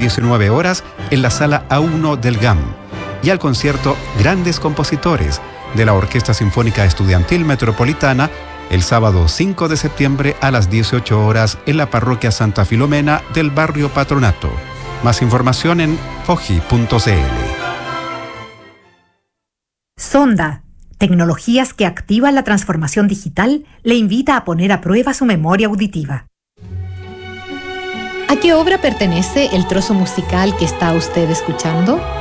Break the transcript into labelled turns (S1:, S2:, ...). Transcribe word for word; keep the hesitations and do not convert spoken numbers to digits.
S1: diecinueve horas en la sala A uno del G A M y al concierto Grandes Compositores de la Orquesta Sinfónica Estudiantil Metropolitana el sábado cinco de septiembre a las dieciocho horas en la Parroquia Santa Filomena del barrio Patronato. Más información en fogi punto c l.
S2: Sonda, tecnologías que activan la transformación digital, le invita a poner a prueba su memoria auditiva.
S3: ¿A qué obra pertenece el trozo musical que está usted escuchando?